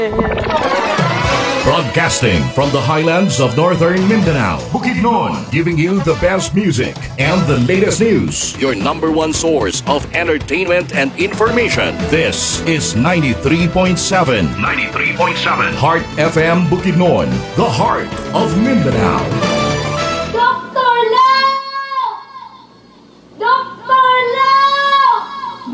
Broadcasting from the highlands of northern Mindanao, Bukidnon, giving you the best music and the latest news. Your number one source of entertainment and information. This is 93.7. 93.7. Heart FM Bukidnon, the heart of Mindanao.